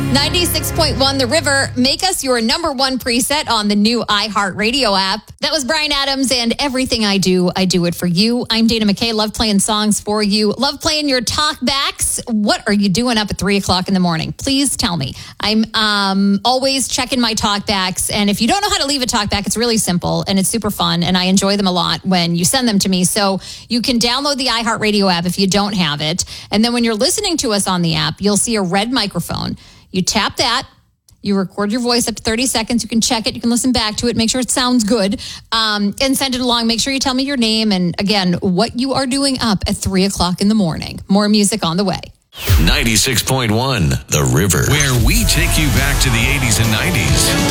96.1 The River. Make us your number one preset on the new iHeartRadio app. That was Bryan Adams and Everything I Do It For You. I'm Dana McKay. Love playing songs for you. Love playing your talkbacks. What are you doing up at 3 o'clock in the morning? Please tell me. I'm always checking my talkbacks. And if you don't know how to leave a talkback, it's really simple and it's super fun. And I enjoy them a lot when you send them to me. So you can download the iHeartRadio app if you don't have it. And then when you're listening to us on the app, you'll see a red microphone. You tap that, you record your voice up to 30 seconds. You can check it. You can listen back to it, make sure it sounds good, and send it along. Make sure you tell me your name and, again, what you are doing up at 3 o'clock in the morning. More music on the way. 96.1 The River, where we take you back to the 80s and 90s.